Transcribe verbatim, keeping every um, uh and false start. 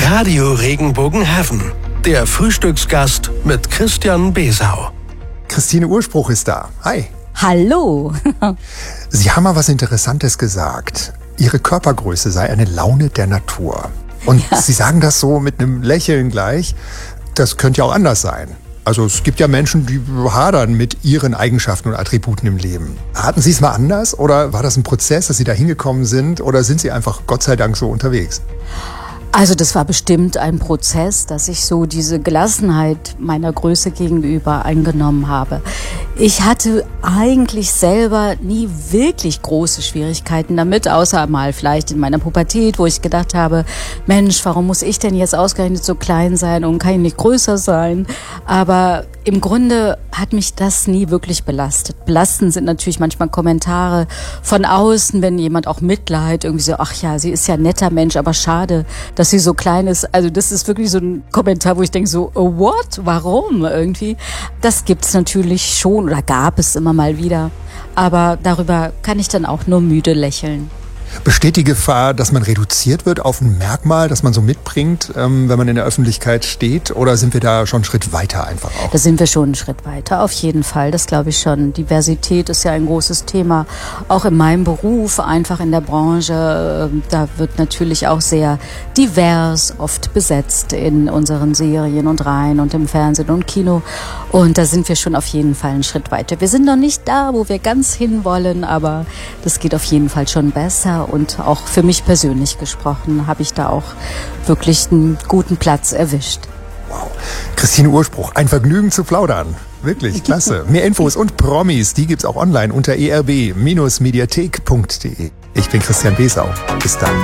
Radio Regenbogen Heaven, der Frühstücksgast mit Christian Besau. Christine Urspruch ist da. Hi. Hallo. Sie haben mal was Interessantes gesagt. Ihre Körpergröße sei eine Laune der Natur. Und ja. Sie sagen das so mit einem Lächeln gleich. Das könnte ja auch anders sein. Also es gibt ja Menschen, die hadern mit ihren Eigenschaften und Attributen im Leben. Hatten Sie es mal anders oder war das ein Prozess, dass Sie da hingekommen sind oder sind Sie einfach Gott sei Dank so unterwegs? Also das war bestimmt ein Prozess, dass ich so diese Gelassenheit meiner Größe gegenüber eingenommen habe. Ich hatte eigentlich selber nie wirklich große Schwierigkeiten damit, außer mal vielleicht in meiner Pubertät, wo ich gedacht habe, Mensch, warum muss ich denn jetzt ausgerechnet so klein sein und kann ich nicht größer sein? Aber im Grunde hat mich das nie wirklich belastet. Belastend sind natürlich manchmal Kommentare von außen, wenn jemand auch Mitleid irgendwie so, ach ja, sie ist ja ein netter Mensch, aber schade, dass sie so klein ist. Also das ist wirklich so ein Kommentar, wo ich denke so, oh, what? Warum irgendwie? Das gibt's natürlich schon oder gab es immer mal wieder. Aber darüber kann ich dann auch nur müde lächeln. Besteht die Gefahr, dass man reduziert wird auf ein Merkmal, das man so mitbringt, ähm, wenn man in der Öffentlichkeit steht? Oder sind wir da schon einen Schritt weiter einfach auch? Da sind wir schon einen Schritt weiter, auf jeden Fall. Das glaube ich schon. Diversität ist ja ein großes Thema. Auch in meinem Beruf, einfach in der Branche, äh, da wird natürlich auch sehr divers oft besetzt in unseren Serien und Reihen und im Fernsehen und Kino. Und da sind wir schon auf jeden Fall einen Schritt weiter. Wir sind noch nicht da, wo wir ganz hinwollen, aber das geht auf jeden Fall schon besser. Und auch für mich persönlich gesprochen, habe ich da auch wirklich einen guten Platz erwischt. Wow. Christine Urspruch, ein Vergnügen zu plaudern. Wirklich, klasse. Mehr Infos und Promis, die gibt's auch online unter e r b Bindestrich mediathek punkt d e. Ich bin Christian Besau. Bis dann.